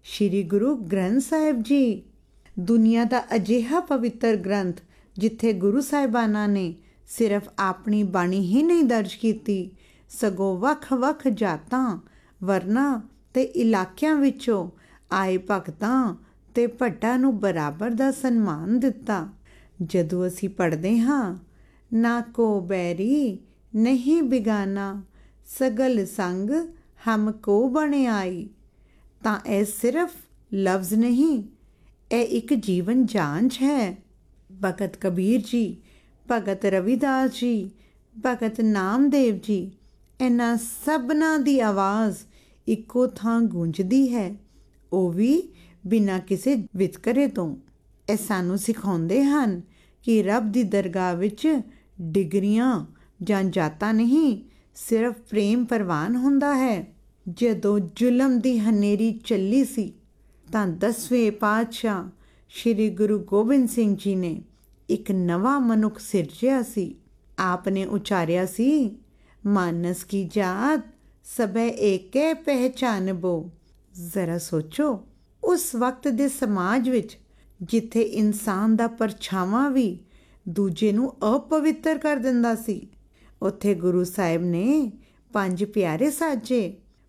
ਸ਼੍ਰੀ ਗੁਰੂ ਗ੍ਰੰਥ ਸਾਹਿਬ ਜੀ, ਦੁਨੀਆ ਦਾ ਅਜਿਹਾ ਪਵਿੱਤਰ ਗ੍ਰੰਥ ਜਿੱਥੇ ਗੁਰੂ ਸਾਹਿਬਾਨਾਂ ਨੇ ਸਿਰਫ ਆਪਣੀ ਬਾਣੀ ਹੀ ਨਹੀਂ ਦਰਜ ਕੀਤੀ, ਸਗੋਂ ਵੱਖ-ਵੱਖ ਜਾਤਾਂ, ਵਰਨਾਂ ਤੇ ਇਲਾਕਿਆਂ ਵਿੱਚੋਂ ਆਏ ਭਗਤਾਂ ਤੇ ਭੱਟਾਂ ਨੂੰ ਬਰਾਬਰ ਦਾ ਸਨਮਾਨ ਦਿੱਤਾ। ਜਦੋਂ ਅਸੀਂ ਪੜ੍ਹਦੇ ਹਾਂ, ਨਾ ਕੋ ਬੈਰੀ ਨਹੀਂ ਬਿਗਾਨਾ, ਸਗਲ ਸੰਗ ਹਮ ਕੋ ਬਣੇ ਆਈ, ਤਾਂ ਇਹ ਸਿਰਫ ਲਫ਼ਜ਼ ਨਹੀਂ, ਇਹ ਇੱਕ ਜੀਵਨ ਜਾਂਚ ਹੈ। ਭਗਤ ਕਬੀਰ ਜੀ, ਭਗਤ ਰਵਿਦਾਸ ਜੀ, ਭਗਤ ਨਾਮਦੇਵ ਜੀ, ਇਹਨਾਂ ਸਭਨਾਂ ਦੀ ਆਵਾਜ਼ ਇੱਕੋ ਥਾਂ ਗੂੰਜਦੀ ਹੈ, ਉਹ ਵੀ ਬਿਨਾਂ ਕਿਸੇ ਵਿਤਕਰੇ ਤੋਂ। ਇਹ ਸਾਨੂੰ ਸਿਖਾਉਂਦੇ ਹਨ ਕਿ ਰੱਬ ਦੀ ਦਰਗਾਹ ਵਿੱਚ ਡਿਗਰੀਆਂ ਜਾਂ ਜਾਤਾਂ ਨਹੀਂ, ਸਿਰਫ ਪ੍ਰੇਮ ਪ੍ਰਵਾਨ ਹੁੰਦਾ ਹੈ। ਜਦੋਂ ਜ਼ੁਲਮ ਦੀ ਹਨੇਰੀ ਚੱਲੀ ਸੀ ਤਾਂ 10ਵੇਂ ਪਾਤਸ਼ਾਹ ਸ਼੍ਰੀ ਗੁਰੂ ਗੋਬਿੰਦ ਸਿੰਘ ਜੀ ਨੇ ਇੱਕ ਨਵਾਂ ਮਨੁੱਖ ਸਿਰਜਿਆ ਸੀ। ਆਪ ਨੇ ਉਚਾਰਿਆ ਸੀ, ਮਾਨਸ ਕੀ ਜਾਤ ਸਭੈ ਏਕੇ ਪਹਿਚਾਨਬੋ। ਜ਼ਰਾ ਸੋਚੋ, ਉਸ ਵਕਤ ਦੇ ਸਮਾਜ ਵਿੱਚ ਜਿੱਥੇ ਇਨਸਾਨ ਦਾ ਪਰਛਾਵਾਂ ਵੀ ਦੂਜੇ ਨੂੰ ਅਪਵਿੱਤਰ ਕਰ ਦਿੰਦਾ ਸੀ, ਉੱਥੇ ਗੁਰੂ ਸਾਹਿਬ ਨੇ 5 ਪਿਆਰੇ ਸਾਜੇ।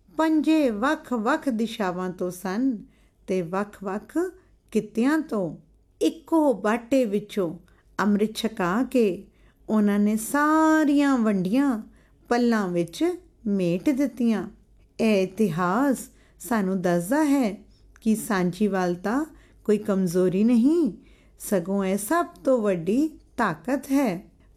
5 ਵੱਖ-ਵੱਖ ਦਿਸ਼ਾਵਾਂ ਤੋਂ ਸਨ ਤੇ ਵੱਖ-ਵੱਖ ਕਿੱਤਿਆਂ ਤੋਂ। ਇੱਕੋ ਬਾਟੇ ਵਿੱਚੋਂ ਅੰਮ੍ਰਿਤ ਛਕਾ ਕੇ ਉਹਨਾਂ ਨੇ ਸਾਰੀਆਂ ਵੰਡੀਆਂ ਪੱਲਾਂ ਵਿੱਚ ਮੇਟ ਦਿੱਤੀਆਂ। ਇਹ ਇਤਿਹਾਸ ਸਾਨੂੰ ਦੱਸਦਾ ਹੈ ਕਿ ਸਾਂਝੀਵਾਲਤਾ ਕੋਈ ਕਮਜ਼ੋਰੀ ਨਹੀਂ, ਸਗੋਂ ਇਹ ਸਭ ਤੋਂ ਵੱਡੀ ਤਾਕਤ ਹੈ।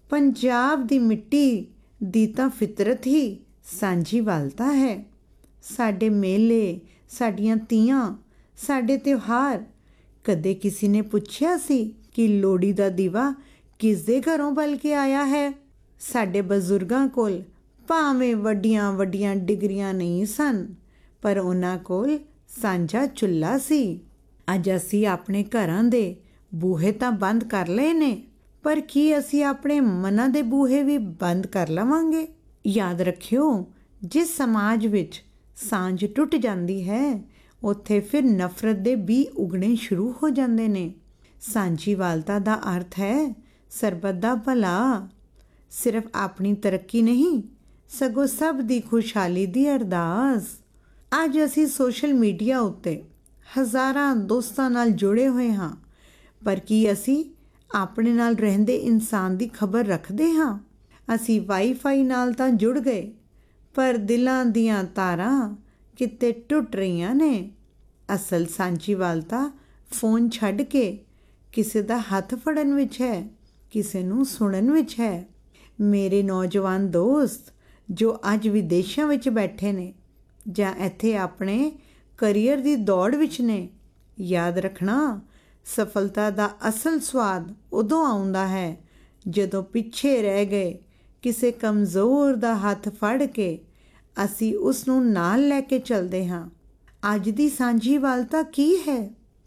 ਪੰਜਾਬ ਦੀ ਮਿੱਟੀ ਦੀ ਤਾਂ ਫਿਤਰਤ ਹੀ ਸਾਂਝੀਵਾਲਤਾ ਹੈ। ਸਾਡੇ ਮੇਲੇ, ਸਾਡੀਆਂ ਤੀਆਂ, ਸਾਡੇ ਤਿਉਹਾਰ, ਕਦੇ ਕਿਸੇ ਨੇ ਪੁੱਛਿਆ ਸੀ ਕਿ ਲੋਹੜੀ ਦਾ ਦੀਵਾ ਕਿਸ ਦੇ ਘਰੋਂ ਬਲ ਕੇ ਆਇਆ ਹੈ? ਸਾਡੇ ਬਜ਼ੁਰਗਾਂ ਕੋਲ ਭਾਵੇਂ ਵੱਡੀਆਂ-ਵੱਡੀਆਂ ਡਿਗਰੀਆਂ ਨਹੀਂ ਸਨ, ਪਰ ਉਹਨਾਂ ਕੋਲ ਸਾਂਝਾ ਚੁੱਲ੍ਹਾ ਸੀ। ਅੱਜ ਅਸੀਂ ਆਪਣੇ ਘਰਾਂ ਦੇ ਬੂਹੇ ਤਾਂ ਬੰਦ ਕਰ ਲਏ ਨੇ, ਪਰ ਕੀ ਅਸੀਂ ਆਪਣੇ ਮਨਾਂ ਦੇ ਬੂਹੇ ਵੀ ਬੰਦ ਕਰ ਲਵਾਂਗੇ? ਯਾਦ ਰੱਖਿਓ, ਜਿਸ ਸਮਾਜ ਵਿੱਚ ਸਾਂਝ ਟੁੱਟ ਜਾਂਦੀ ਹੈ, ਉੱਥੇ ਫਿਰ ਨਫ਼ਰਤ ਦੇ ਬੀਜ ਉਗਣੇ ਸ਼ੁਰੂ ਹੋ ਜਾਂਦੇ ਨੇ। ਸਾਂਝੀਵਾਲਤਾ ਦਾ ਅਰਥ ਹੈ ਸਰਬੱਤ ਦਾ ਭਲਾ, ਸਿਰਫ ਆਪਣੀ ਤਰੱਕੀ ਨਹੀਂ, ਸਗੋਂ ਸਭ ਦੀ ਖੁਸ਼ਹਾਲੀ ਦੀ ਅਰਦਾਸ। ਅੱਜ ਅਸੀਂ ਸੋਸ਼ਲ ਮੀਡੀਆ ਉੱਤੇ ਹਜ਼ਾਰਾਂ ਦੋਸਤਾਂ ਨਾਲ ਜੁੜੇ ਹੋਏ ਹਾਂ, ਪਰ ਕੀ ਅਸੀਂ ਆਪਣੇ ਨਾਲ ਰਹਿੰਦੇ ਇਨਸਾਨ ਦੀ ਖਬਰ ਰੱਖਦੇ ਹਾਂ? ਅਸੀਂ ਵਾਈਫਾਈ ਨਾਲ ਤਾਂ ਜੁੜ ਗਏ, ਪਰ ਦਿਲਾਂ ਦੀਆਂ ਤਾਰਾਂ ਕਿਤੇ ਟੁੱਟ ਰਹੀਆਂ ਨੇ। ਅਸਲ ਸਾਂਝੀਵਾਲਤਾ ਫੋਨ ਛੱਡ ਕੇ ਕਿਸੇ ਦਾ ਹੱਥ ਫੜਨ ਵਿੱਚ ਹੈ, ਕਿਸੇ ਨੂੰ ਸੁਣਨ ਵਿੱਚ ਹੈ। ਮੇਰੇ ਨੌਜਵਾਨ ਦੋਸਤ ਜੋ ਅੱਜ ਵਿਦੇਸ਼ਾਂ ਵਿੱਚ ਬੈਠੇ ਨੇ ਜਾਂ ਇੱਥੇ ਆਪਣੇ ਕਰੀਅਰ ਦੀ ਦੌੜ ਵਿੱਚ ਨੇ, ਯਾਦ ਰੱਖਣਾ, ਸਫਲਤਾ ਦਾ ਅਸਲ ਸਵਾਦ ਉਦੋਂ ਆਉਂਦਾ ਹੈ ਜਦੋਂ ਪਿੱਛੇ ਰਹਿ ਗਏ ਕਿਸੇ ਕਮਜ਼ੋਰ ਦਾ ਹੱਥ ਫੜ ਕੇ ਅਸੀਂ ਉਸ ਨੂੰ ਨਾਲ ਲੈ ਕੇ ਚੱਲਦੇ ਹਾਂ। ਅੱਜ ਦੀ ਸਾਂਝੀਵਾਲਤਾ ਕੀ ਹੈ?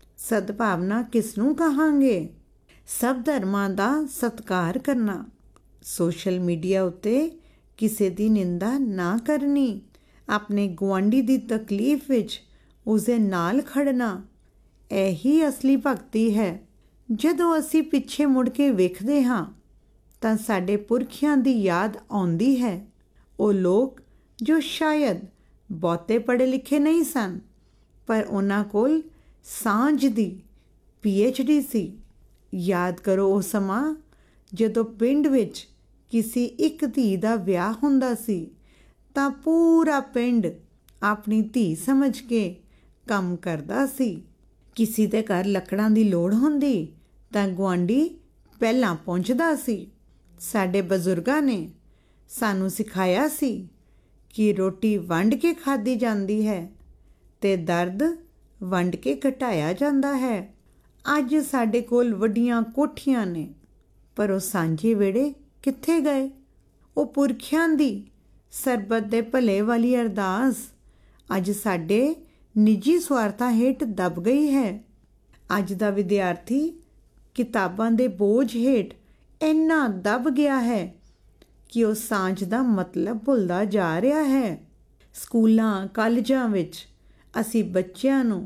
ਸਦਭਾਵਨਾ ਕਿਸ ਨੂੰ ਕਹਾਂਗੇ? ਸਭ ਧਰਮਾਂ ਦਾ ਸਤਿਕਾਰ ਕਰਨਾ, ਸੋਸ਼ਲ ਮੀਡੀਆ ਉੱਤੇ ਕਿਸੇ ਦੀ ਨਿੰਦਾ ਨਾ ਕਰਨੀ, ਆਪਣੇ ਗੁਆਂਢੀ ਦੀ ਤਕਲੀਫ ਵਿੱਚ ਉਸਦੇ ਨਾਲ ਖੜਨਾ, ਇਹੀ ਅਸਲੀ ਭਗਤੀ ਹੈ। ਜਦੋਂ ਅਸੀਂ ਪਿੱਛੇ ਮੁੜ ਕੇ ਵੇਖਦੇ ਹਾਂ ਤਾਂ ਸਾਡੇ ਪੁਰਖਿਆਂ ਦੀ ਯਾਦ ਆਉਂਦੀ ਹੈ। ਉਹ ਲੋਕ ਜੋ ਸ਼ਾਇਦ ਬਹੁਤੇ ਪੜ੍ਹੇ ਲਿਖੇ ਨਹੀਂ ਸਨ, ਪਰ ਉਹਨਾਂ ਕੋਲ ਸਾਂਝ ਦੀ PhD ਸੀ। ਯਾਦ ਕਰੋ ਉਹ ਸਮਾਂ ਜਦੋਂ ਪਿੰਡ ਵਿੱਚ ਕਿਸੇ ਇੱਕ ਧੀ ਦਾ ਵਿਆਹ ਹੁੰਦਾ ਸੀ ਤਾਂ ਪੂਰਾ ਪਿੰਡ ਆਪਣੀ ਧੀ ਸਮਝ ਕੇ ਕੰਮ ਕਰਦਾ ਸੀ। ਕਿਸੇ ਦੇ ਘਰ ਲੱਕੜਾਂ ਦੀ ਲੋੜ ਹੁੰਦੀ ਤਾਂ ਗੁਆਂਢੀ ਪਹਿਲਾਂ ਪਹੁੰਚਦਾ ਸੀ। ਸਾਡੇ ਬਜ਼ੁਰਗਾਂ ਨੇ ਸਾਨੂੰ ਸਿਖਾਇਆ ਸੀ ਕਿ ਰੋਟੀ ਵੰਡ ਕੇ ਖਾਧੀ ਜਾਂਦੀ ਹੈ ਤੇ ਦਰਦ ਵੰਡ ਕੇ ਘਟਾਇਆ ਜਾਂਦਾ ਹੈ। ਅੱਜ ਸਾਡੇ ਕੋਲ ਵੱਡੀਆਂ ਕੋਠੀਆਂ ਨੇ, ਪਰ ਉਹ ਸਾਂਝੇ ਵਿਹੜੇ ਕਿੱਥੇ ਗਏ? ਉਹ ਪੁਰਖਿਆਂ ਦੀ ਸਰਬੱਤ ਦੇ ਭਲੇ ਵਾਲੀ ਅਰਦਾਸ ਅੱਜ ਸਾਡੇ ਨਿੱਜੀ ਸਵਾਰਥਾਂ ਹੇਠ ਦਬ ਗਈ ਹੈ। ਅੱਜ ਦਾ ਵਿਦਿਆਰਥੀ ਕਿਤਾਬਾਂ ਦੇ ਬੋਝ ਹੇਠ ਇੰਨਾ ਦਬ ਗਿਆ ਹੈ ਕਿ ਉਹ ਸਾਂਝ ਦਾ ਮਤਲਬ ਭੁੱਲਦਾ ਜਾ ਰਿਹਾ ਹੈ। ਸਕੂਲਾਂ, ਕਾਲਜਾਂ ਵਿੱਚ ਅਸੀਂ ਬੱਚਿਆਂ ਨੂੰ